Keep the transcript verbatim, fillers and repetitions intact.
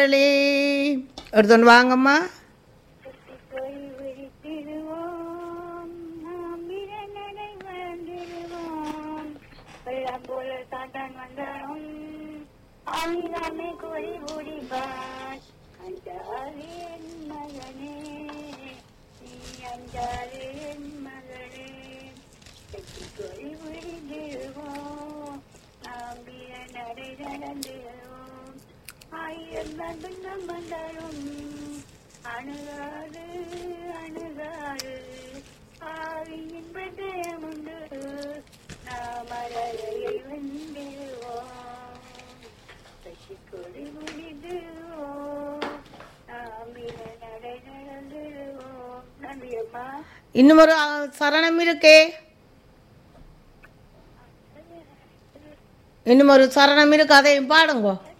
ஒருத்தன் வாங்கம்மா. அணுகாது அணுகாது ஆவியின் பிரதயமுண்டு நாம் அழகையை வென்றிடுவோம் கொடி முடிடுவோம் நாம் நடை நடந்துடுவோம். நன்றி அம்மா. இன்னும் ஒரு சரணம் இருக்கே, இன்னும் ஒரு சரணம் இருக்கு, அதையும் பாடுங்கோ.